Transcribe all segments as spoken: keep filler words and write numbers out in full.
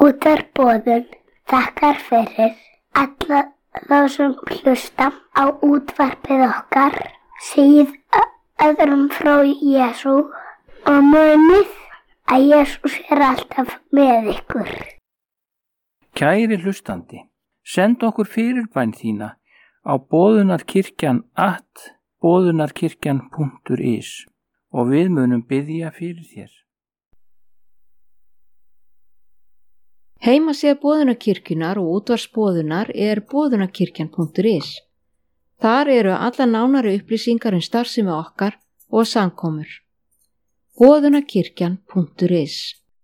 Útvarpsboðun þakkar fyrir alla þá sem hlusta á útvarpið okkar, segið öðrum frá Jesú og munið að Jesús er alltaf með ykkur. Kæri hlustandi, send okkur fyrirbæn þína á boðunarkirkjan at boðunarkirkjan punktur is og við munum biðja fyrir þér. Heimasíða Boðunarkirkjunnar og útvarpsboðunar er boðunarkirkjan punktur is. Þar eru alla nánari upplýsingar um starfsemi okkar og samkomur. boðunarkirkjan punktur is.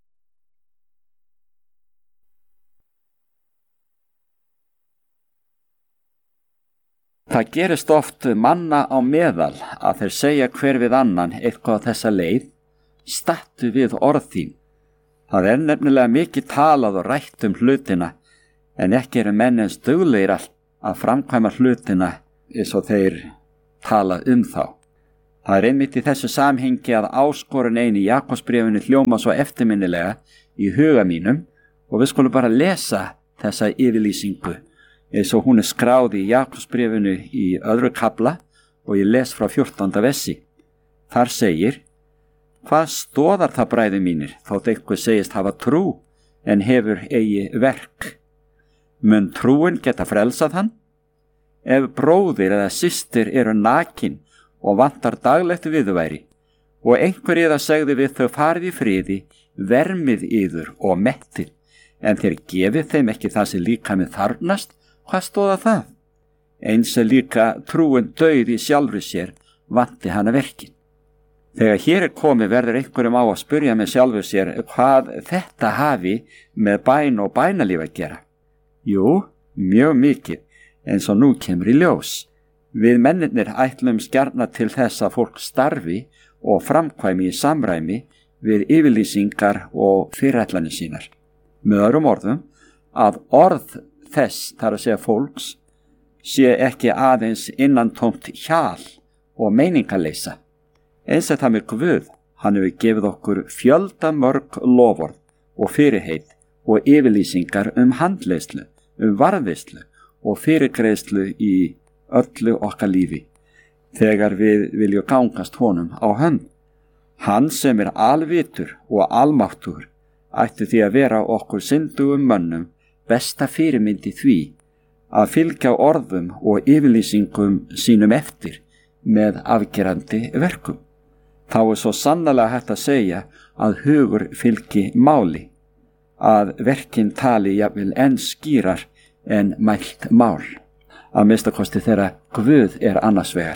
Það gerist oft manna á meðal að þeir segja hver við annan eitthvað á þessa leið, stattu við orð þín. Það er nefnilega mikið talað og rætt um hlutina, en ekki eru menn eins duglegir að framkvæma hlutina eins og þeir tala um þá. Það er einmitt í þessu samhengi að áskorun ein í Jakobsbréfinu hljóma svo eftirminnilega í huga mínum og við skulum bara lesa þessa yfirlýsingu eins og hún er skráð í Jakobsbréfinu í öðru kafla og ég les frá fjórtánda versi. Þar segir: Hvað stoðar það, bræður mínir, þótt einhver segist hafa trú en hefur eigi verk? Mun trúin geta frelsað hann? Ef bróðir eða systir eru nakin og vantar daglegt viðurværi og einhver yðar segði við þau farið í friði, vermið yður og mettið, en þeir gefið þeim ekki það sem líkamið þarfnast, hvað stóða það? Eins er líka trúin dauð í sjálfri sér, vanti hana verkin. Þegar hér er komið verður einhverjum á að spyrja með sjálfur sér hvað þetta hafi með bæn og bænalíf að gera. Jú, mjög mikið, eins og nú kemur í ljós. Við mennirnir ætlum gjarna til þess að fólk starfi og framkvæmi í samræmi við yfirlýsingar og fyrirætlanir sínar. Með öðrum orðum, að orð þess, þar að segja fólks, sé ekki aðeins innantómt hjal og meiningaleysa. Eins er það með Guð, hann hefur gefið okkur fjölda mörg loforð og fyrirheit og yfirlýsingar um handleiðslu, um varðveislu og fyrirgreiðslu í öllu okkar lífi, þegar við viljum gangast honum á hönd. Hann sem er alvitur og almáttugur ætti því að vera okkur syndugum mönnum besta fyrirmyndi því að fylgja orðum og yfirlýsingum sínum eftir með afgerandi verkum. Þá er svo sannarlega hægt að segja að hugur fylgi máli, að verkin tali jafnvel enn skýrar en mælt mál, að minnstakosti þegar Guð er annars vegar.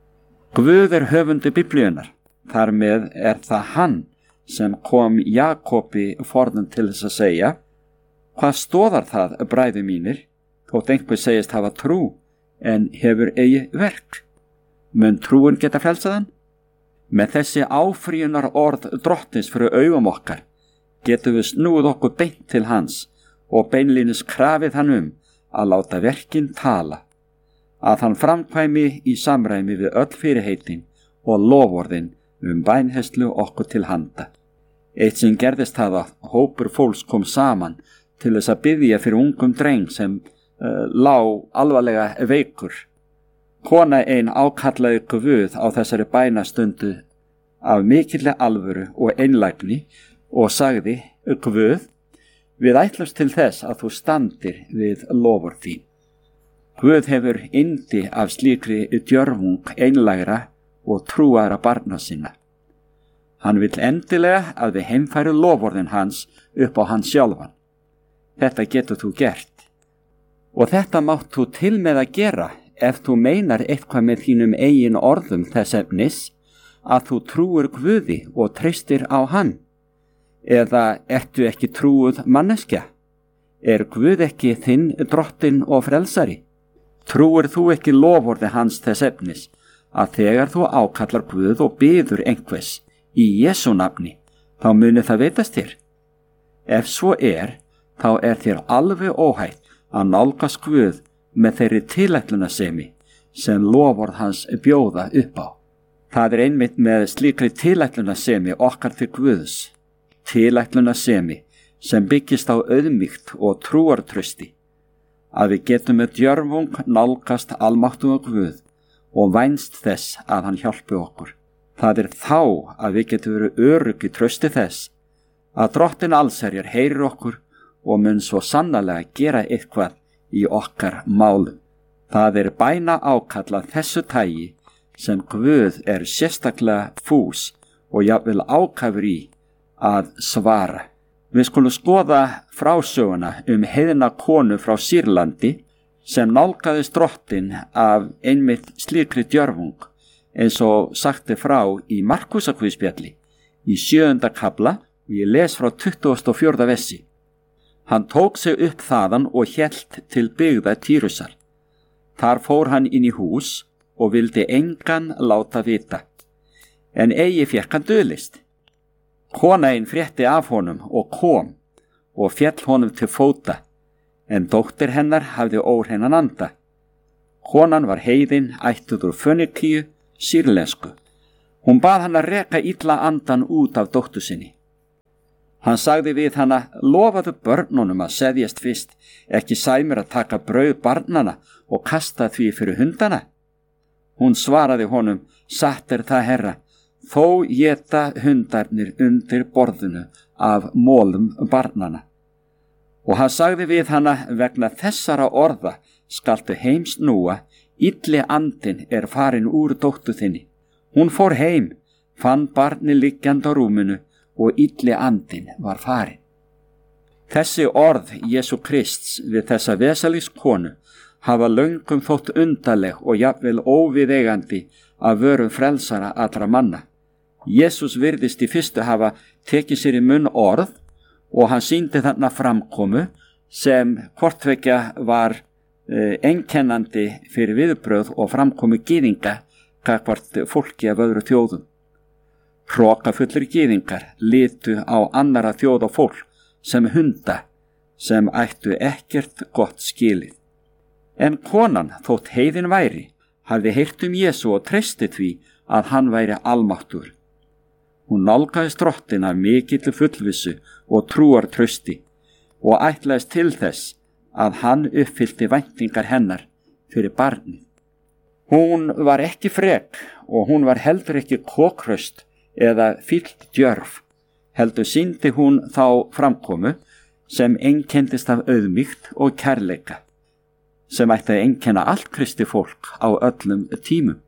Guð er höfundur Biblíunnar, þar með er það hann sem kom Jakobi forðum til þess að segja: Hvað stoðar það, bræður mínir, þótt einhver segist hafa trú en hefur eigi verk? Mun trúin geta frelsað hann? Með þessi áfrýjunar orð drottins fyrir augum okkar getum við snúið okkur beint til hans og beinlínis krafið hann um að láta verkin tala, að hann framkvæmi í samræmi við öll fyrirheitin og loforðin um bænherslu okkur til handa. Eitt sem gerðist það að hópur fólks kom saman til þess að biðja fyrir ungum dreng sem uh, lá alvarlega veikur. Kona ein ákallaði Guð á þessari bænastundu af mikilli alvöru og einlægni og sagði: Guð, við ætlumst til þess að þú standir við lofur þín. Guð hefur yndi af slíkri djörfung einlægra og trúara barna sinna. Hann vill endilega að við heimfæru loforðin hans upp á hans sjálfan. Þetta getur þú gert. Og þetta mátt þú til með að gera ef þú meinar eitthvað með þínum eigin orðum þess efnis að þú trúir Guði og treystir á hann. Eða ertu ekki trúuð manneskja? Er Guð ekki þinn drottinn og frelsari? Trúir þú ekki loforði hans þess efnis að þegar þú ákallar Guð og biður einhvers í Jesú nafni, þá muni það veitast þér? Ef svo er, þá er þér alveg óhætt að nálgast Guð með þeirri tilætlunasemi sem loforð hans bjóða upp á. Það er einmitt með slíkri tilætlunasemi okkar til Guðs. Tilætlunasemi sem byggist á auðmýkt og trúartrausti, að við getum með djörfung nálgast almáttuga Guð og vænst þess að hann hjálpi okkur. Það er þá að við getum verið örugg í trausti þess að Drottinn allsherjar heyrir okkur og mun svo sannarlega gera eitthvað í okkar málum. Það er bæna ákall af þessu tagi sem Guð er sérstaklega fús og jafnvel ákafur í að svara. Við skulum skoða frásöguna um heiðna konu frá Sýrlandi sem nálgaðist Drottinn af einmitt slíkri djörfung, eins og sagti frá í Markúsarguðspjalli í sjöunda kafla og ég les frá tuttugasta og fjórða versi. Hann tók sig upp þaðan og hélt til byggða Týrusar. Þar fór hann inn í hús og vildi engan láta vita, en eigi fékk hann dulist. Kona einn frétti af honum og kom og féll honum til fóta, en dóttir hennar hafði óhreinan anda. Konan var heiðin, ættuð úr Fönikíu, sýrlensku. Hún bað hann að reka illa andan út af dóttur sinni. Hann sagði við hana, lofaðu börnunum að seðjast fyrst, ekki sæmir að taka brauð barnana og kasta því fyrir hundana. Hún svaraði honum, satt er það herra, þó éta hundarnir undir borðinu af mólum barnana. Og hann sagði við hana, vegna þessara orða skaltu heim snúa, illi andinn er farin úr dóttur þinni. Hún fór heim, fann barni liggjandi á rúminu og illi andinn var farin. Þessi orð Jesú Krists við þessa vesalís konu hafa löngum þótt undarleg og jafnvel óviðeigandi af vörum frelsara allra manna. Jesús virðist í fyrstu hafa tekið sér í munn orð og hann sýndi þarna framkomu sem hvortvekja var eh, einkennandi fyrir viðbrögð og framkomu gyðinga gagnvart fólki af öðru þjóðum. Hrokafullir gyðingar litu á annara þjóð og fólk sem hunda sem ættu ekkert gott skilið. En konan, þótt heiðin væri, hafði heyrt um Jesú og treysti því að hann væri almáttur. Hún nálgaðist Drottinn af mikilli fullvissu og trúartrausti og ætlaðist til þess að hann uppfyllti væntingar hennar fyrir barnið. Hún var ekki frek og hún var heldur ekki kokkraust eða fyllt djörf, heldur sýndi hún þá framkomu sem einkendist af auðmýkt og kærleika, sem ætti að einkenna allt kristi fólk á öllum tímum.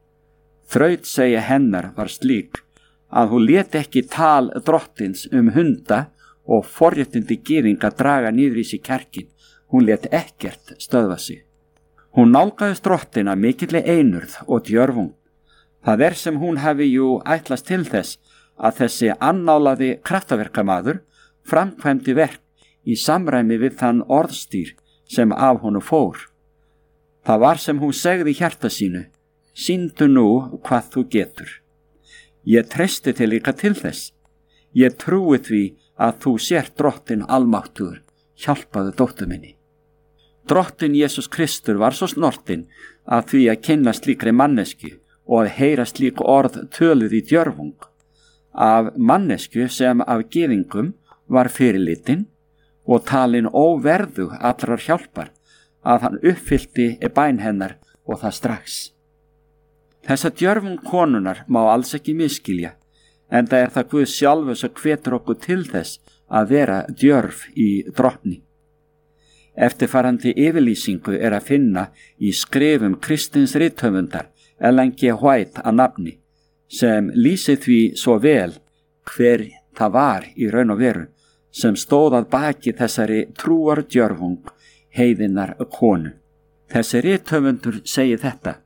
Þrautseigja hennar var slík að hún lét ekki tal Drottins um hunda og forréttindi gyðinga draga niður í sig kjarkin, hún lét ekkert stöðva sig. Hún nálgaðist Drottinn af mikilli einurð og djörfung. Það er sem hún hafi jú ætlast til þess að þessi annálaði kraftaverkamaður framkvæmdi verk í samræmi við þann orðstýr sem af honum fór. Það var sem hún segði í hjarta sínu, sýndu nú hvað þú getur. Ég treysti þig líka til þess. Ég trúi því að þú sért Drottinn almáttugur, hjálpaðu dóttur minni. Drottinn Jesús Kristur var svo snortinn að því að kynna slíkri mannesku og að heyra slík orð töluð í djörfung, af mannesku sem af gyðingum var fyrirlitin og talin óverðug allrar hjálpar, að hann uppfyllti bæn hennar og það strax. Þessa djörfung konunar má alls ekki miskilja, en það er það Guð sjálfur sem hvetur okkur til þess að vera djörf í Drottni. Eftirfarandi yfirlýsingu er að finna í skrifum kristins rithöfundar Ellen G. White að nafni, sem lýsir því svo vel hver það var í raun og veru sem stóð að baki þessari trúar djörfung heiðinnar konu. Þessi rithöfundur segir þetta: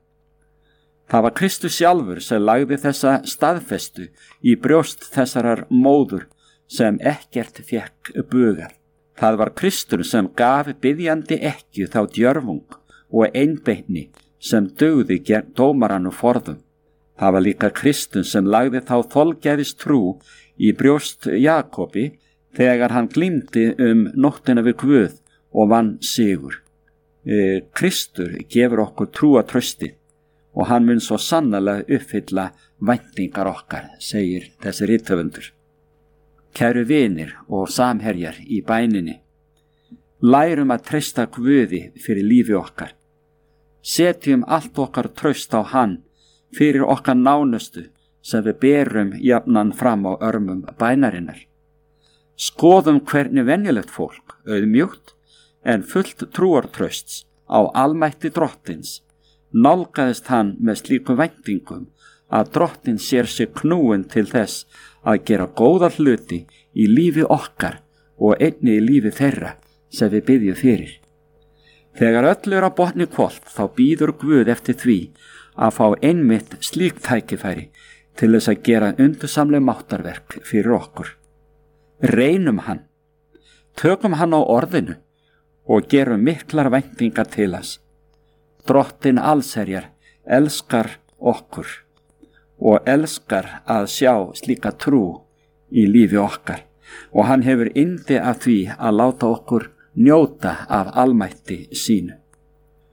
það var Kristus sjálfur sem lagði þessa staðfestu í brjóst þessarar móður sem ekkert fékk bugað. Það var Kristur sem gaf biðjandi ekkju þá djörfung og einbeitni sem dugði gegn dómarann og forðum. Það var líka Kristur sem lagði þá þolgæðis trú í brjóst Jakobi þegar hann glímdi um nóttina við Guð og vann sigur. E, Kristur gefur okkur trúartrausti og hann mun svo sannarlega uppfylla væntingar okkar, segir þessi rithöfundur. Kæru vinir og samherjar í bæninni, lærum að treysta Guði fyrir lífi okkar. Setjum allt okkar traust á hann fyrir okkar nánustu sem við berum jafnan fram á örmum bænarinnar. Skoðum hvernig venjulegt fólk, auðmjúkt en fullt trúartrausts á almætti drottins, nálgaðist hann með slíkum væntingum að drottin sér sig knúin til þess að gera góða hluti í lífi okkar og einnig í lífi þeirra sem við biðjum fyrir. Þegar öll er á botni hvolft þá býður Guð eftir því að fá einmitt slík tækifæri til þess að gera undursamleg máttarverk fyrir okkur. Reynum hann, tökum hann á orðinu og gerum miklar væntingar til hans. Drottin allsherjar elskar okkur og elskar að sjá slíka trú í lífi okkar og hann hefur yndi af því að láta okkur njóta af almætti sínu.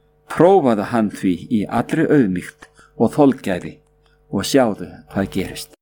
Prófaðu hann því í allri auðmýkt og þolgæði og sjáðu hvað gerist.